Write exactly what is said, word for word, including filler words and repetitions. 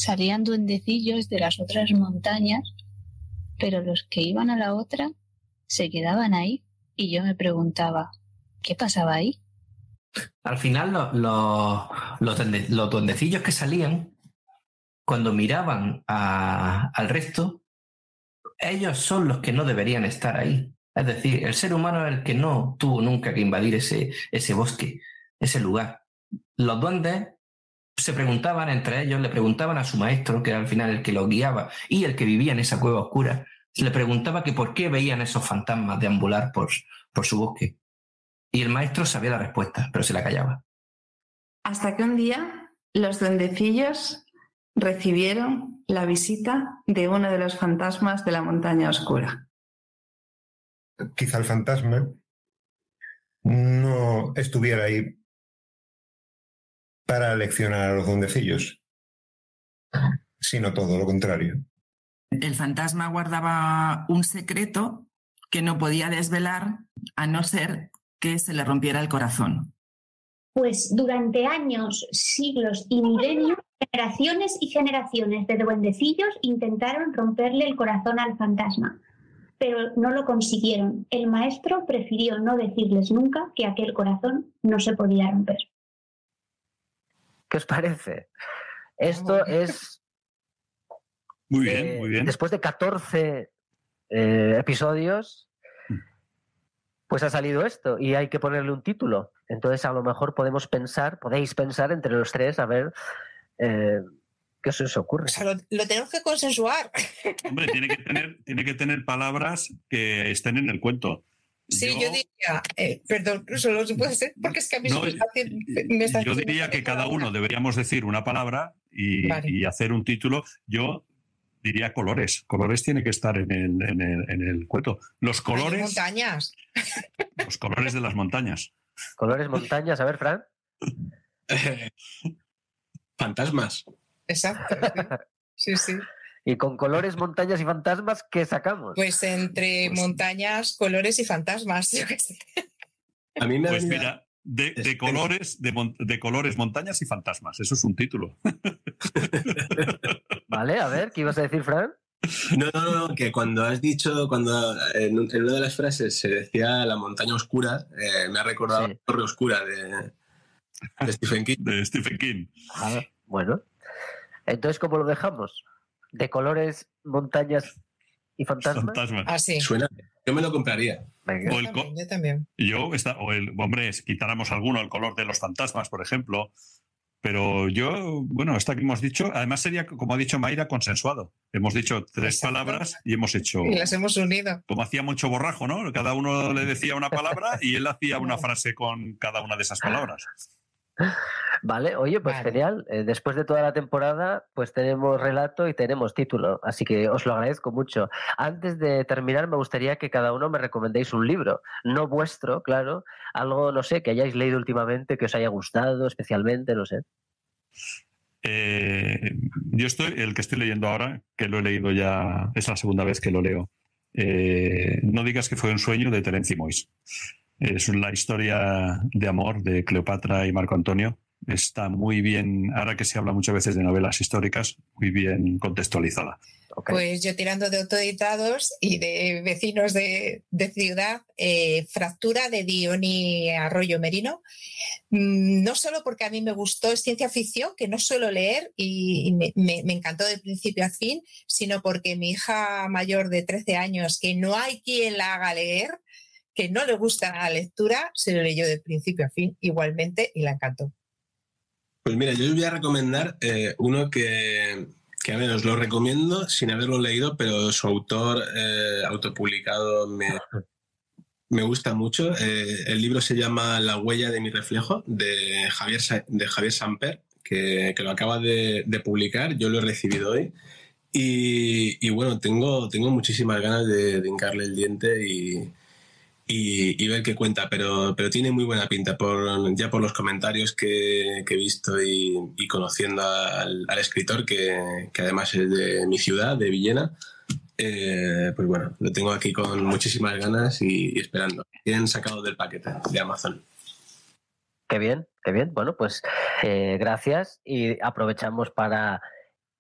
salían duendecillos de las otras montañas, pero los que iban a la otra se quedaban ahí y yo me preguntaba, ¿qué pasaba ahí? Al final los, los, los, duende, los duendecillos que salían, cuando miraban a, al resto, ellos son los que no deberían estar ahí. Es decir, el ser humano es el que no tuvo nunca que invadir ese, ese bosque, ese lugar. Los duendes se preguntaban entre ellos, le preguntaban a su maestro, que era al final el que los guiaba y el que vivía en esa cueva oscura, se le preguntaba que por qué veían esos fantasmas deambular por, por su bosque. Y el maestro sabía la respuesta, pero se la callaba. Hasta que un día los duendecillos recibieron la visita de uno de los fantasmas de la montaña oscura. Quizá el fantasma no estuviera ahí para leccionar a los duendecillos, sino todo lo contrario. El fantasma guardaba un secreto que no podía desvelar a no ser que se le rompiera el corazón. Pues durante años, siglos y milenios, generaciones y generaciones de duendecillos intentaron romperle el corazón al fantasma, pero no lo consiguieron. El maestro prefirió no decirles nunca que aquel corazón no se podía romper. ¿Qué os parece? Esto es... Muy bien, eh, muy bien. Después de catorce eh, episodios, pues ha salido esto y hay que ponerle un título. Entonces a lo mejor podemos pensar, podéis pensar entre los tres a ver eh, qué se os ocurre. O sea, lo, lo tenemos que consensuar. Hombre, tiene que tener, tiene que tener palabras que estén en el cuento. Sí, yo, yo diría, eh, perdón, solo se puede ser porque es que a mí no, se me está haciendo, me está yo diría que cada uno deberíamos decir una palabra y, vale. y hacer un título. Yo diría colores. Colores tiene que estar en el, en el, en el cuento. Los colores. Hay montañas. Los colores de las montañas. Colores, montañas. A ver, Fran. Eh, fantasmas. Exacto. Sí, sí. Y con colores, montañas y fantasmas, ¿qué sacamos? Pues entre pues, montañas, colores y fantasmas. Yo qué sé. A mí me pues mira, de, de colores, de, mon, de colores, montañas y fantasmas. Eso es un título. Vale, a ver, ¿qué ibas a decir, Fran? No, no, no, que cuando has dicho, cuando en, en una de las frases se decía la montaña oscura, eh, me ha recordado sí. La torre oscura de, de Stephen King. De Stephen King. Ah, bueno, entonces, ¿cómo lo dejamos? ¿De colores, montañas y fantasmas? Fantasmas. Ah, sí. Suena. Yo me lo compraría. Yo, el también, yo también. Yo, está, o el, hombre, quitáramos alguno, el color de los fantasmas, por ejemplo. Pero yo, bueno, esta que hemos dicho, además sería, como ha dicho Mayra, consensuado. Hemos dicho tres Exacto. palabras y hemos hecho... Y las hemos unido. Como hacía mucho borrajo, ¿no? Cada uno le decía una palabra y él hacía una frase con cada una de esas palabras. Vale, oye, pues vale. Genial. Eh, después de toda la temporada, pues tenemos relato y tenemos título. Así que os lo agradezco mucho. Antes de terminar, me gustaría que cada uno me recomendéis un libro. No vuestro, claro. Algo, no sé, que hayáis leído últimamente, que os haya gustado especialmente, no sé. Eh, yo estoy, el que estoy leyendo ahora, que lo he leído ya, es la segunda vez que lo leo. Eh, no digas que fue un sueño, de Terence Moix. Es la historia de amor de Cleopatra y Marco Antonio. Está muy bien, ahora que se habla muchas veces de novelas históricas, muy bien contextualizada. Okay. Pues yo tirando de autoeditados y de vecinos de, de ciudad, eh, Fractura de Diony Arroyo Merino. Mm, no solo porque a mí me gustó, es ciencia ficción, que no suelo leer y, y me, me, me encantó de principio a fin, sino porque mi hija mayor de trece años, que no hay quien la haga leer, que no le gusta la lectura, se lo leyó de principio a fin igualmente y la encantó. Pues mira, yo les voy a recomendar eh, uno que, que a ver, os lo recomiendo sin haberlo leído, pero su autor eh, autopublicado me, me gusta mucho. Eh, el libro se llama La huella de mi reflejo, de Javier, de Javier Samper, que, que lo acaba de, de publicar. Yo lo he recibido hoy. Y, y bueno, tengo, tengo muchísimas ganas de, de hincarle el diente y... Y, y ver qué cuenta, pero, pero tiene muy buena pinta por, ya por los comentarios que, que he visto y, y conociendo al, al escritor, que, que además es de mi ciudad, de Villena. Eh, pues bueno, lo tengo aquí con muchísimas ganas y, y esperando. Bien sacado del paquete de Amazon. Qué bien, qué bien. Bueno, pues eh, gracias y aprovechamos para